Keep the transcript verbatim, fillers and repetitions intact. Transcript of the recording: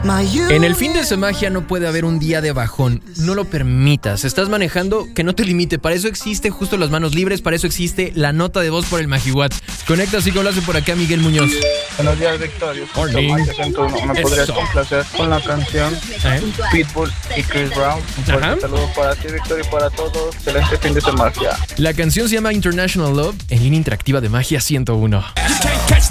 En el fin de Semagia no puede haber un día de bajón. No lo permitas. Estás manejando, que no te limite. Para eso existe justo las manos libres. Para eso existe la nota de voz por el Magiwatt. Conecta así como lo hace por acá Miguel Muñoz. Buenos días, Victorio. ¿Me podrías complacer con la canción ¿Eh? Pitbull y Chris Brown? Un fuerte saludo para ti, Victorio, y para todos. Excelente fin de Semagia. La canción se llama International Love en línea interactiva de Magia ciento uno.